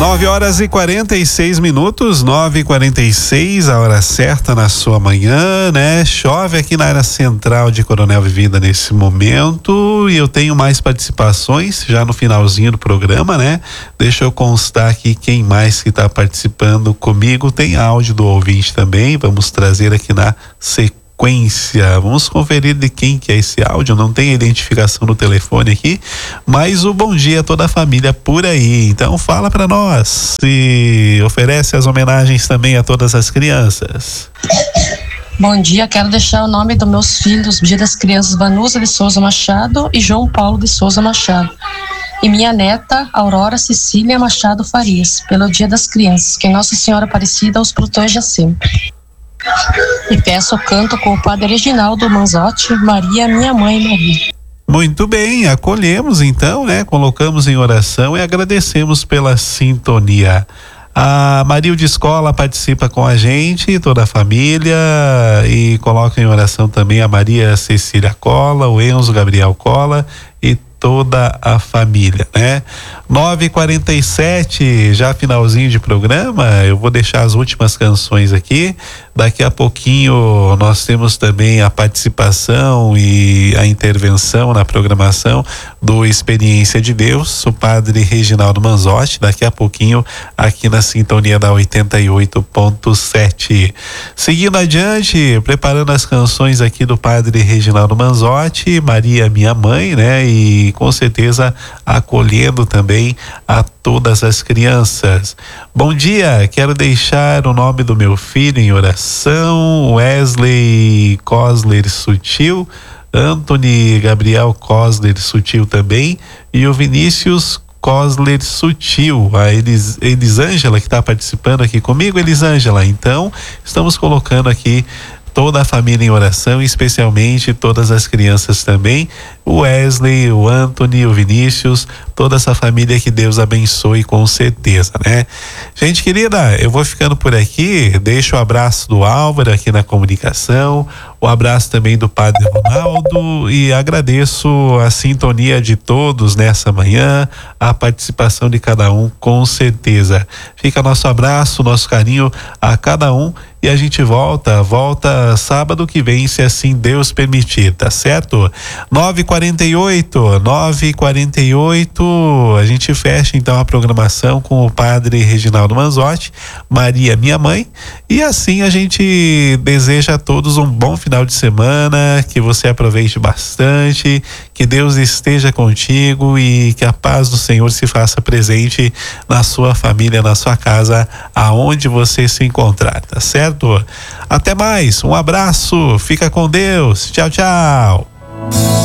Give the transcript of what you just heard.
9h46, 9h46, a hora certa na sua manhã, né? Chove aqui na área central de Coronel Vivida nesse momento e eu tenho mais participações já no finalzinho do programa, né? Deixa eu constar aqui quem mais que tá participando comigo. Tem áudio do ouvinte também, vamos trazer aqui na sequência. Vamos conferir de quem que é esse áudio, não tem identificação no telefone aqui, mas o bom dia a toda a família por aí, então fala para nós, se oferece as homenagens também a todas as crianças. Bom dia, quero deixar o nome dos meus filhos, dia das crianças, Vanusa de Souza Machado e João Paulo de Souza Machado. E minha neta, Aurora Cecília Machado Farias, pelo dia das crianças, que Nossa Senhora Aparecida os proteja sempre. E peço o canto com o Padre Reginaldo Manzotti, Maria, minha mãe Maria. Muito bem, acolhemos então, né? Colocamos em oração e agradecemos pela sintonia. A Marilde Escola participa com a gente, toda a família, e coloca em oração também a Maria Cecília Cola, o Enzo Gabriel Cola e toda a família, né? 9h47, já finalzinho de programa, eu vou deixar as últimas canções aqui. Daqui a pouquinho nós temos também a participação e a intervenção na programação do Experiência de Deus, o Padre Reginaldo Manzotti, daqui a pouquinho aqui na sintonia da 88.7. Seguindo adiante, preparando as canções aqui do Padre Reginaldo Manzotti, Maria, minha mãe, né? E com certeza acolhendo também a todas as crianças. Bom dia, quero deixar o nome do meu filho em oração, Wesley Cosler Sutil, Anthony Gabriel Cosler Sutil também, e o Vinícius Cosler Sutil, a Elisângela que está participando aqui comigo. Elisângela, então estamos colocando aqui toda a família em oração, especialmente todas as crianças também, o Wesley, o Anthony, o Vinícius, toda essa família, que Deus abençoe com certeza, né? Gente querida, eu vou ficando por aqui, deixo o abraço do Álvaro aqui na comunicação, o abraço também do Padre Ronaldo, e agradeço a sintonia de todos nessa manhã, a participação de cada um, com certeza. Fica nosso abraço, nosso carinho a cada um, e a gente volta sábado que vem, se assim Deus permitir, tá certo? 9h48, a gente fecha então a programação com o Padre Reginaldo Manzotti, Maria, minha mãe, e assim a gente deseja a todos um bom final de semana, que você aproveite bastante, que Deus esteja contigo e que a paz do Senhor se faça presente na sua família, na sua casa, aonde você se encontrar, tá certo? Até mais, um abraço, fica com Deus, tchau, tchau.